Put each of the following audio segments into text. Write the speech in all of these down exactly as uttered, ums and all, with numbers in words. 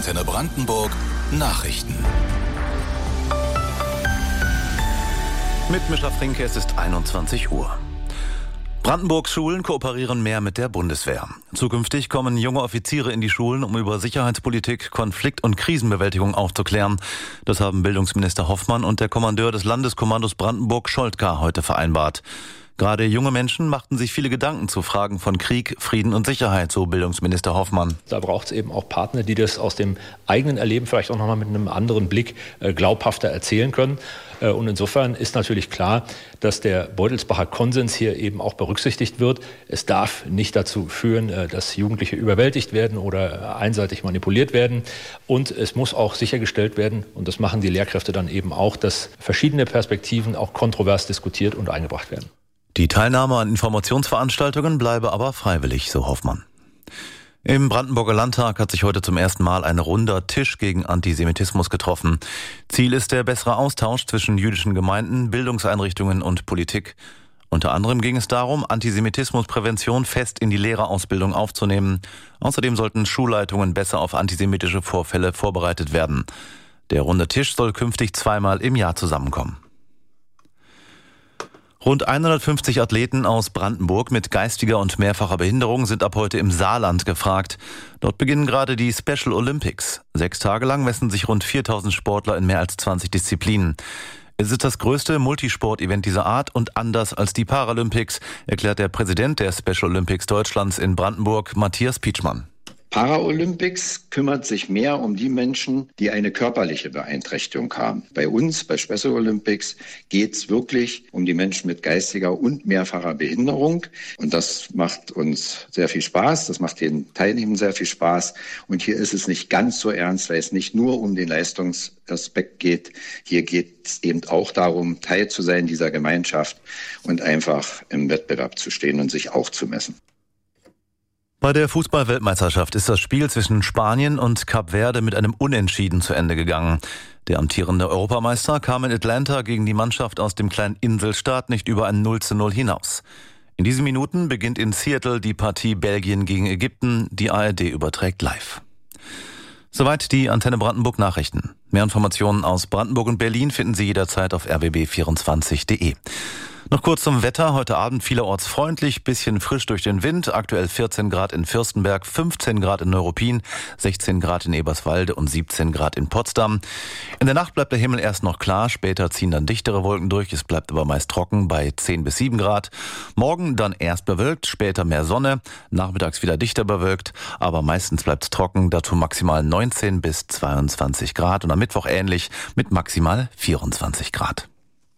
Antenne Brandenburg Nachrichten. Mit Mischa Frinke, es ist einundzwanzig Uhr. Brandenburgs Schulen kooperieren mehr mit der Bundeswehr. Zukünftig kommen junge Offiziere in die Schulen, um über Sicherheitspolitik, Konflikt- und Krisenbewältigung aufzuklären. Das haben Bildungsminister Hoffmann und der Kommandeur des Landeskommandos Brandenburg, Scholtka, heute vereinbart. Gerade junge Menschen machten sich viele Gedanken zu Fragen von Krieg, Frieden und Sicherheit, so Bildungsminister Hoffmann. Da braucht es eben auch Partner, die das aus dem eigenen Erleben vielleicht auch nochmal mit einem anderen Blick äh, glaubhafter erzählen können. Äh, und insofern ist natürlich klar, dass der Beutelsbacher Konsens hier eben auch berücksichtigt wird. Es darf nicht dazu führen, äh, dass Jugendliche überwältigt werden oder äh, einseitig manipuliert werden. Und es muss auch sichergestellt werden, und das machen die Lehrkräfte dann eben auch, dass verschiedene Perspektiven auch kontrovers diskutiert und eingebracht werden. Die Teilnahme an Informationsveranstaltungen bleibe aber freiwillig, so Hoffmann. Im Brandenburger Landtag hat sich heute zum ersten Mal ein runder Tisch gegen Antisemitismus getroffen. Ziel ist der bessere Austausch zwischen jüdischen Gemeinden, Bildungseinrichtungen und Politik. Unter anderem ging es darum, Antisemitismusprävention fest in die Lehrerausbildung aufzunehmen. Außerdem sollten Schulleitungen besser auf antisemitische Vorfälle vorbereitet werden. Der runde Tisch soll künftig zweimal im Jahr zusammenkommen. Rund hundertfünfzig Athleten aus Brandenburg mit geistiger und mehrfacher Behinderung sind ab heute im Saarland gefragt. Dort beginnen gerade die Special Olympics. Sechs Tage lang messen sich rund viertausend Sportler in mehr als zwanzig Disziplinen. Es ist das größte Multisport-Event dieser Art und anders als die Paralympics, erklärt der Präsident der Special Olympics Deutschlands in Brandenburg, Matthias Pietschmann. Paralympics kümmert sich mehr um die Menschen, die eine körperliche Beeinträchtigung haben. Bei uns, bei Special Olympics, geht es wirklich um die Menschen mit geistiger und mehrfacher Behinderung. Und das macht uns sehr viel Spaß, das macht den Teilnehmern sehr viel Spaß. Und hier ist es nicht ganz so ernst, weil es nicht nur um den Leistungsaspekt geht. Hier geht es eben auch darum, Teil zu sein dieser Gemeinschaft und einfach im Wettbewerb zu stehen und sich auch zu messen. Bei der Fußball-Weltmeisterschaft ist das Spiel zwischen Spanien und Kap Verde mit einem Unentschieden zu Ende gegangen. Der amtierende Europameister kam in Atlanta gegen die Mannschaft aus dem kleinen Inselstaat nicht über ein null zu null hinaus. In diesen Minuten beginnt in Seattle die Partie Belgien gegen Ägypten. Die A R D überträgt live. Soweit die Antenne Brandenburg Nachrichten. Mehr Informationen aus Brandenburg und Berlin finden Sie jederzeit auf r w b vierundzwanzig punkt d e. Noch kurz zum Wetter. Heute Abend vielerorts freundlich, bisschen frisch durch den Wind. Aktuell vierzehn Grad in Fürstenberg, fünfzehn Grad in Neuruppin, sechzehn Grad in Eberswalde und siebzehn Grad in Potsdam. In der Nacht bleibt der Himmel erst noch klar, später ziehen dann dichtere Wolken durch. Es bleibt aber meist trocken bei zehn bis sieben Grad. Morgen dann erst bewölkt, später mehr Sonne, nachmittags wieder dichter bewölkt, aber meistens bleibt es trocken, dazu maximal neunzehn bis zweiundzwanzig Grad und am Mittwoch ähnlich mit maximal vierundzwanzig Grad.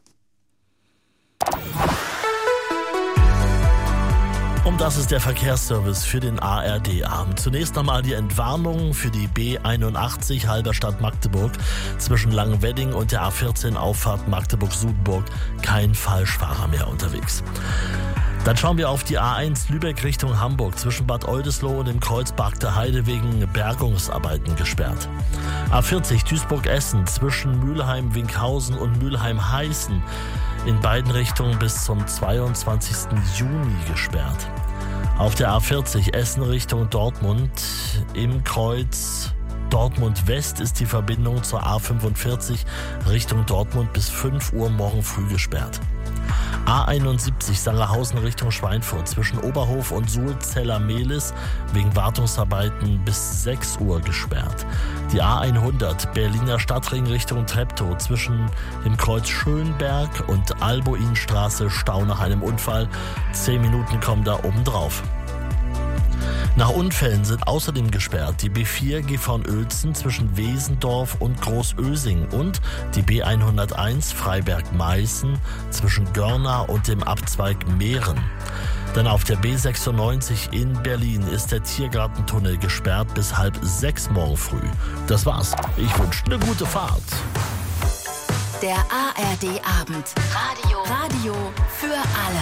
Und das ist der Verkehrsservice für den A R D-Abend. Zunächst nochmal die Entwarnung für die B einundachtzig Halberstadt-Magdeburg zwischen Langenwedding und der A vierzehn Auffahrt Magdeburg-Sudenburg. Kein Falschfahrer mehr unterwegs. Dann schauen wir auf die A eins Lübeck Richtung Hamburg zwischen Bad Oldesloe und dem Kreuz Barkter Heide wegen Bergungsarbeiten gesperrt. A vierzig Duisburg-Essen zwischen Mülheim-Winkhausen und Mülheim-Heißen in beiden Richtungen bis zum zweiundzwanzigsten Juni gesperrt. Auf der A vierzig Essen Richtung Dortmund im Kreuz Dortmund West ist die Verbindung zur A fünfundvierzig Richtung Dortmund bis fünf Uhr morgen früh gesperrt. A einundsiebzig Sangerhausen Richtung Schweinfurt zwischen Oberhof und Suhlzeller-Mehlis wegen Wartungsarbeiten bis sechs Uhr gesperrt. Die A hundert Berliner Stadtring Richtung Treptow zwischen dem Kreuz Schönberg und Alboinstraße Stau nach einem Unfall. Zehn Minuten kommen da oben drauf. Nach Unfällen sind außerdem gesperrt die B vier Gifhorn-Uelzen zwischen Wesendorf und Großösing und die B hunderteins Freiberg-Meißen zwischen Görna und dem Abzweig Mehren. Dann auf der B sechsundneunzig in Berlin ist der Tiergartentunnel gesperrt bis halb sechs morgen früh. Das war's. Ich wünsche eine gute Fahrt. Der A R D-Abend. Radio. Radio für alle.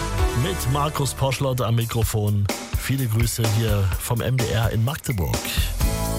Mit Markus Poschlott am Mikrofon. Viele Grüße hier vom M D R in Magdeburg.